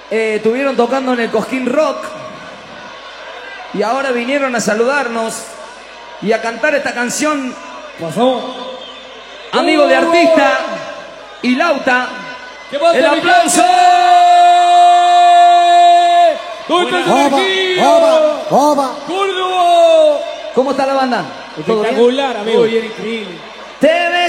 Estuvieron tocando en el Cosquín Rock y ahora vinieron a saludarnos y a cantar esta canción. Pasó. Amigo de artista y Lauta. ¡El aplauso! ¿Dónde está el energía? ¡Oba! ¡Córdoba! ¿Cómo está la banda? ¿Todo bien? Espectacular, amigo. Muy bien, increíble. Te